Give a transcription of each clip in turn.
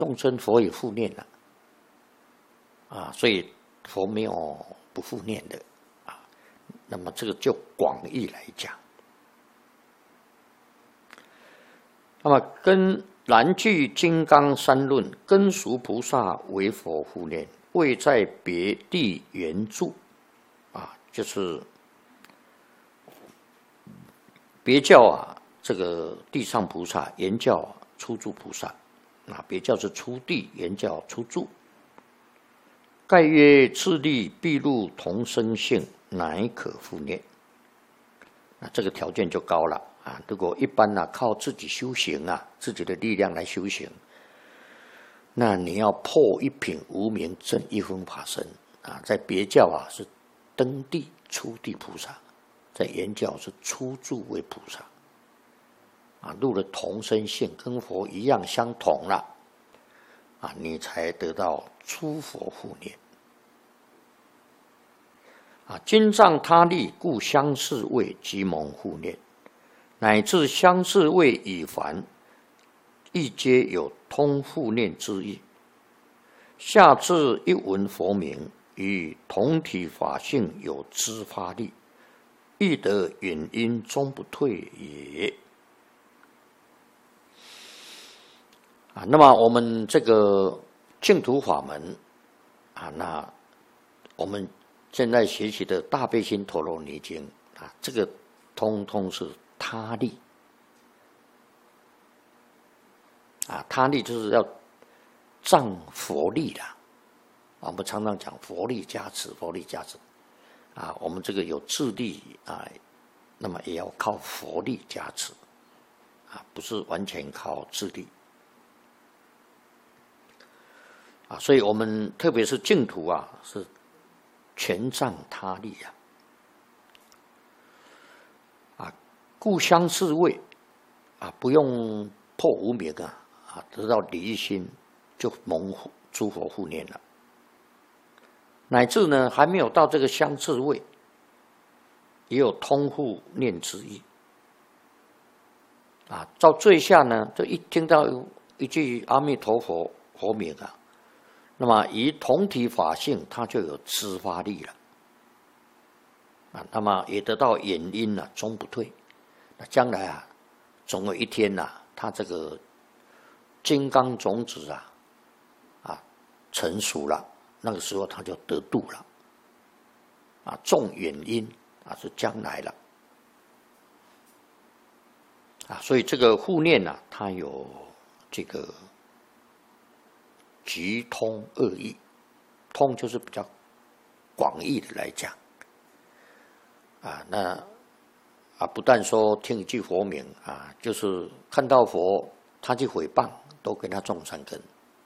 众生佛也护念了所以佛没有不护念的那么这个就广义来讲，那么跟南据金刚三论，根熟菩萨为佛护念，未在别地缘住就是别教这个地上菩萨，原教初住菩萨别教是初地，原教初住。盖曰自力必入同生性，乃可护念。这个条件就高了如果一般靠自己修行自己的力量来修行，那你要破一品无明证一分法身在别教是登地初地菩萨，在原教是初住为菩萨入了同生性，跟佛一样相同了你才得到初佛护念经藏他力，故相似位即蒙护念，乃至相似位已凡，亦皆有通护念之意。下至一闻佛名，与同体法性有知发力，亦得远因终不退也。那么我们这个净土法门那我们现在学习的大悲心陀罗尼经这个通通是他力他力就是要仗佛力的我们常常讲佛力加持，佛力加持我们这个有智力那么也要靠佛力加持不是完全靠智力所以我们特别是净土是全仗他力故相似位不用破无明得到离心，就蒙诸佛护念了。乃至呢还没有到这个相似位，也有通护念之意到最下呢，就一听到一句阿弥陀佛佛名那么以同体法性，它就有知发力了那么也得到远因终不退。那将来总有一天它这个金刚种子成熟了，那个时候它就得度了种远因是将来了所以这个护念它有这个局通二义，通就是比较广义的来讲那不但说听一句佛名就是看到佛他去诽谤，都给他种善根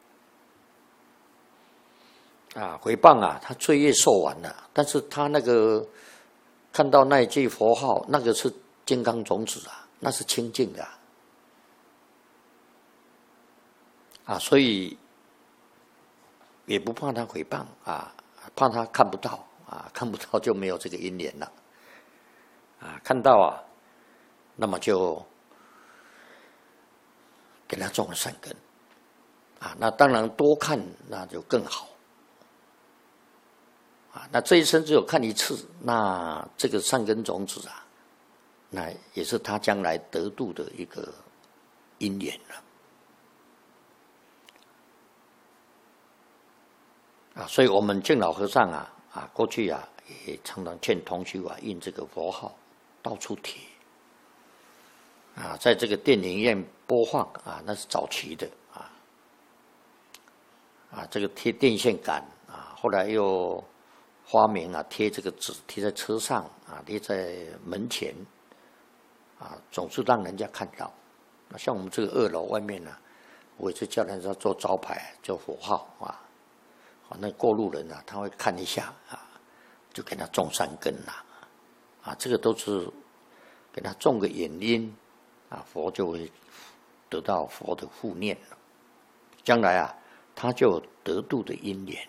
诽谤他罪业受完了，但是他那个看到那一句佛号，那个是金刚种子那是清净的所以也不怕他诽谤怕他看不到看不到就没有这个因缘了看到那么就给他种了善根那当然多看那就更好那这一生只有看一次，那这个善根种子那也是他将来得度的一个因缘了所以我们净老和尚过去也常常劝同修印这个佛号，到处贴在这个电影院播放那是早期的这个贴电线杆后来又发明贴这个纸，贴在车上贴在门前总是让人家看到。像我们这个2楼外面我也是叫人家做招牌，叫佛号那过路人他会看一下就给他种善根这个都是给他种个远因佛就会得到佛的护念了，将来他就有得度的因缘。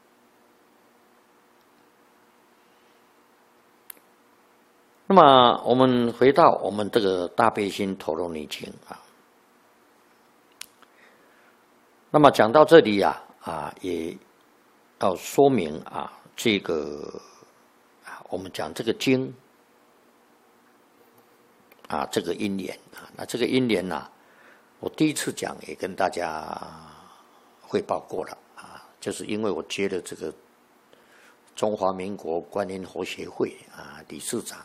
那么我们回到我们这个大悲心陀罗尼经那么讲到这里也要说明这个我们讲这个经这个因缘那这个因缘我第一次讲也跟大家汇报过了就是因为我接了这个中华民国观音佛协会理事长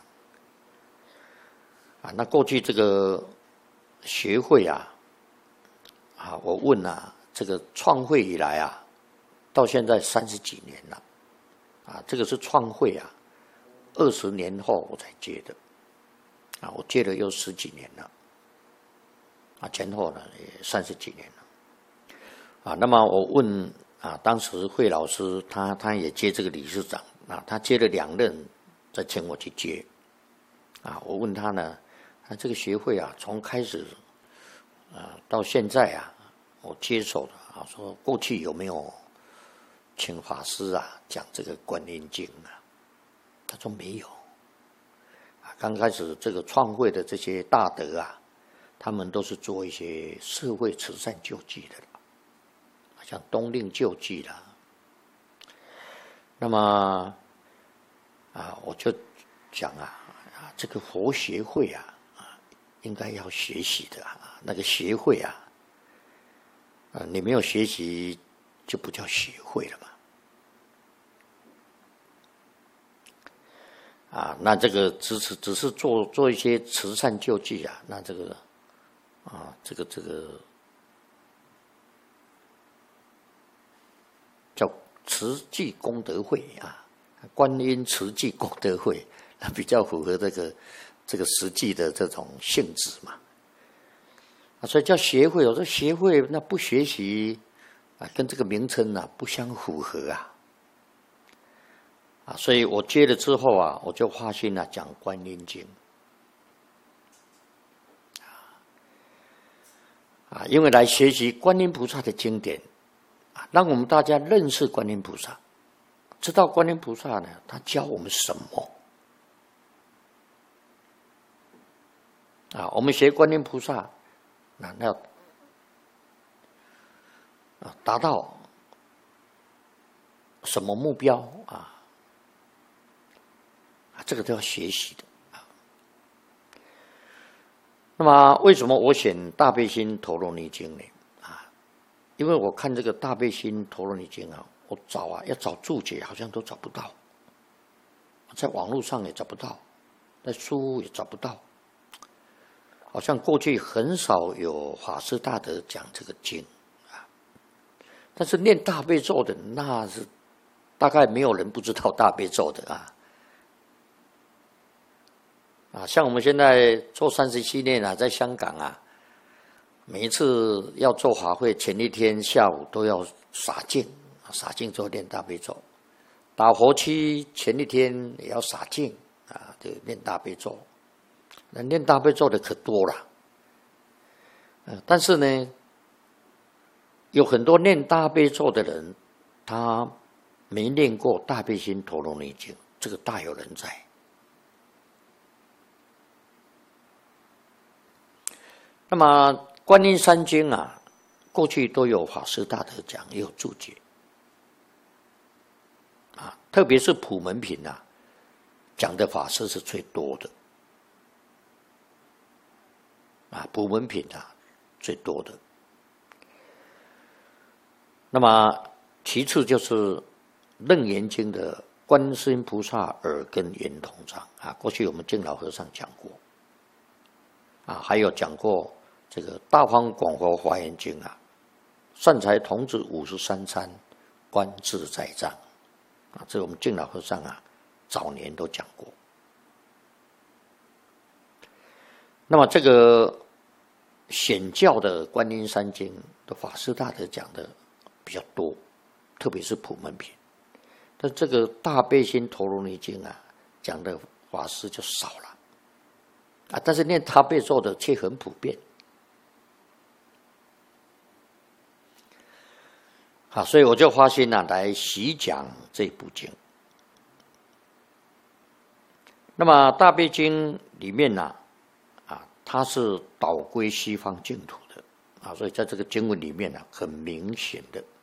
那过去这个协会我问这个创会以来到现在30几年了这个是创会20年后我才接的我接了又10几年了前后呢也30几年了那么我问当时惠老师他也接这个理事长他接了2任再请我去接我问他呢这个协会从开始到现在我接手了说过去有没有请法师讲这个观音经他说没有刚开始这个创会的这些大德他们都是做一些社会慈善救济的像冬令救济啦那么我就讲这个佛协会应该要学习的那个协会你没有学习就不叫协会了嘛那这个只是做一些慈善救济那这个这个叫慈济功德会观音慈济功德会那比较符合这个实际的这种性质嘛所以叫协会我说协会那不学习跟这个名称不相符合所以我接了之后我就发心讲观音经因为来学习观音菩萨的经典让我们大家认识观音菩萨知道观音菩萨呢他教我们什么我们学观音菩萨那要达到什么目标这个都要学习的那么为什么我选大悲心陀罗尼经呢因为我看这个大悲心陀罗尼经我找要找注解好像都找不到在网络上也找不到在书也找不到好像过去很少有法师大德讲这个经但是念大悲咒的那是大概没有人不知道大悲咒的像我们现在做37念在香港每一次要做法会前一天下午都要洒净洒净之后念大悲咒打佛七前一天也要洒净就念大悲咒那念大悲咒的可多了但是呢有很多念大悲咒的人他没念过大悲心陀罗尼经这个大有人在那么观音三经过去都有法师大德讲也有注解特别是普门品讲的法师是最多的普门品最多的那么其次就是楞严经的观世音菩萨耳根圆通章过去我们净老和尚讲过还有讲过这个大方广佛华严经善财童子53参观自在藏这我们净老和尚早年都讲过那么这个显教的观音三经的法师大德讲的比较多特别是普门品但这个大悲心陀罗尼经讲的法师就少了但是念大悲咒的却很普遍所以我就发心来习讲这部经那么大悲经里面它是导归西方净土的啊，所以在这个经文里面呢，很明显的